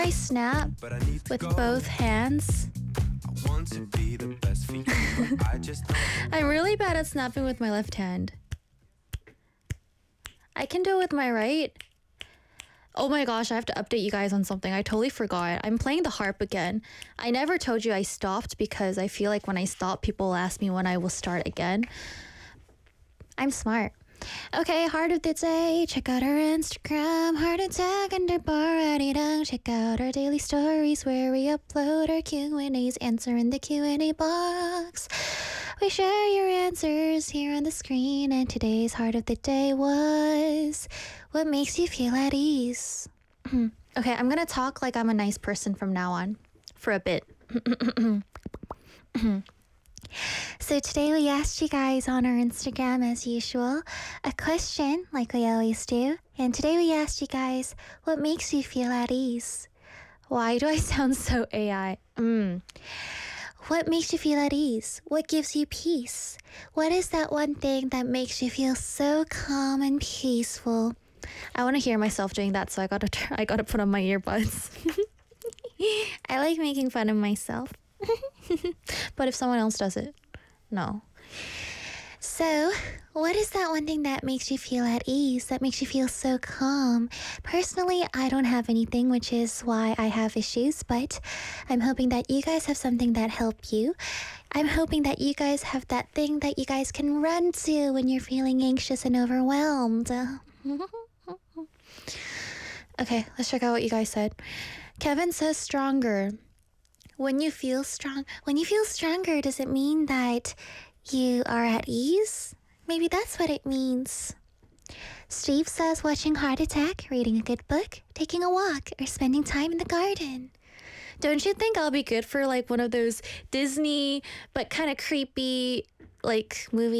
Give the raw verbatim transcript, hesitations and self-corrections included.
I snap with both hands. I'm really bad at snapping with my left hand. I can do it with my right. Oh my gosh, I have to update you guys on something. I totally forgot. I'm playing the harp again. I never told you I stopped because I feel like when I stop, people ask me when I will start again. I'm smart. Okay, heart of the day. Check out our Instagram. Heart attack underbar adidang. Check out our daily stories where we upload our Q and A's. Answer in the Q and A box. We share your answers here on the screen. And today's heart of the day was... what makes you feel at ease? Okay, I'm gonna talk like I'm a nice person from now on. For a bit. So today we asked you guys on our Instagram, as usual, a question, like we always do. And today we asked you guys, what makes you feel at ease? Why do I sound so A I? Mm. What makes you feel at ease? What gives you peace? What is that one thing that makes you feel so calm and peaceful? I want to hear myself doing that, so I gotta tr- I gotta put on my earbuds. I like making fun of myself. But if someone else does it, no. So, what is that one thing that makes you feel at ease, that makes you feel so calm? Personally, I don't have anything, which is why I have issues, but I'm hoping that you guys have something that help you. I'm hoping that you guys have that thing that you guys can run to when you're feeling anxious and overwhelmed. Okay, let's check out what you guys said. Kevin says stronger. When you feel strong, when you feel stronger, does it mean that you are at ease? Maybe that's what it means. Steve says watching Heart Attack, reading a good book, taking a walk, or spending time in the garden. Don't you think I'll be good for like one of those Disney but kind of creepy like movies?